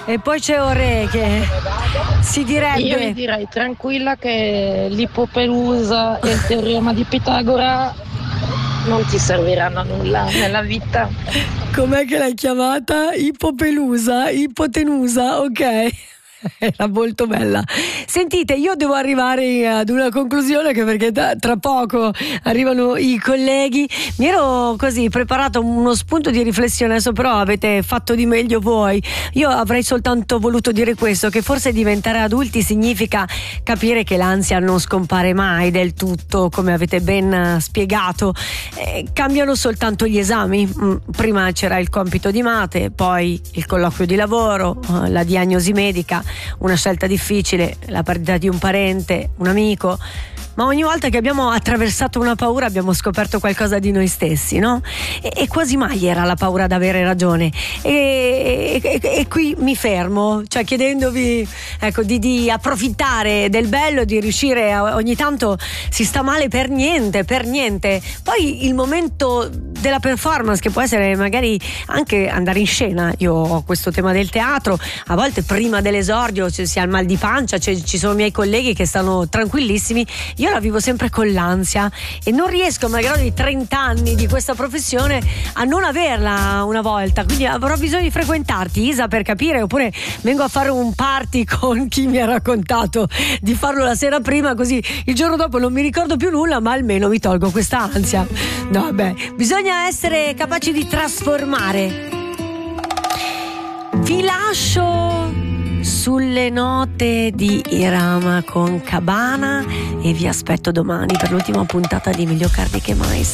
E poi c'è Ore che si direbbe... Io gli direi tranquilla che l'ipopelusa e il teorema di Pitagora non ti serviranno a nulla nella vita. Com'è che l'hai chiamata? Ipopelusa? Ipotenusa? Ok. Era molto bella. Sentite, io devo arrivare ad una conclusione, che perché tra poco arrivano i colleghi. Mi ero così preparato uno spunto di riflessione, adesso però avete fatto di meglio voi. Io avrei soltanto voluto dire questo, che forse diventare adulti significa capire che l'ansia non scompare mai del tutto, come avete ben spiegato. Cambiano soltanto gli esami. Prima c'era il compito di mate, poi il colloquio di lavoro, la diagnosi medica, una scelta difficile, la perdita di un parente, un amico. Ma ogni volta che abbiamo attraversato una paura abbiamo scoperto qualcosa di noi stessi, no? E quasi mai era la paura ad avere ragione. E qui mi fermo, cioè chiedendovi, ecco, di approfittare del bello, di riuscire ogni tanto si sta male per niente. Poi il momento della performance, che può essere magari anche andare in scena. Io ho questo tema del teatro, a volte prima dell'esordio si ha il mal di pancia, ci sono miei colleghi che stanno tranquillissimi, io la vivo sempre con l'ansia e non riesco, malgrado i 30 anni di questa professione, a non averla una volta. Quindi avrò bisogno di frequentarti, Isa, per capire, oppure vengo a fare un party con chi mi ha raccontato di farlo la sera prima, così il giorno dopo non mi ricordo più nulla, ma almeno mi tolgo questa ansia. No, vabbè, bisogna essere capaci di trasformare. Vi lascio sulle note di Irama con Cabana e vi aspetto domani per l'ultima puntata di Meglio Tardi che mai.